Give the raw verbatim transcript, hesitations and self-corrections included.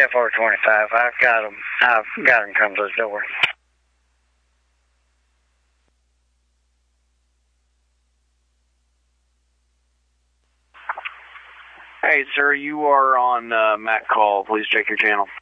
Yeah, four twenty-five. I've got them. I've got them come to the door. Hey, sir, you are on uh, Mac Call. Please check your channel.